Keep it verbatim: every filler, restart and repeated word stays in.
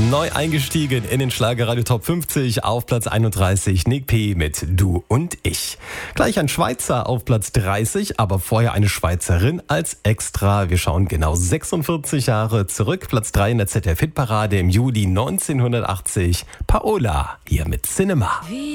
Neu eingestiegen in den Schlagerradio Top fünfzig auf Platz einunddreißig, Nick P. mit Du und Ich. Gleich ein Schweizer auf Platz dreißig, aber vorher eine Schweizerin als Extra. Wir schauen genau sechsundvierzig Jahre zurück. Platz drei in der Z D F-Hitparade im Juli neunzehnhundertachtzig. Paola, hier mit Cinema.